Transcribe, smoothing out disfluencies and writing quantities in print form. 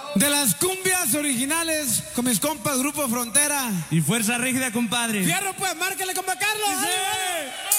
De las cumbias originales con mis compas Grupo Frontera. Y Fuerza Rígida, compadre. Fierro pues, márquele, compa Carlos. ¡Sí!